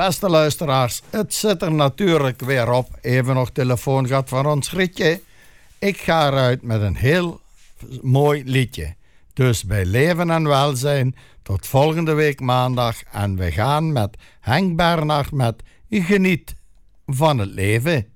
Beste luisteraars, het zit er natuurlijk weer op. Even nog telefoon gehad van ons Rietje. Ik ga eruit met een heel mooi liedje. Dus bij leven en welzijn tot volgende week maandag. En we gaan met Henk Bernhard met Geniet van het leven.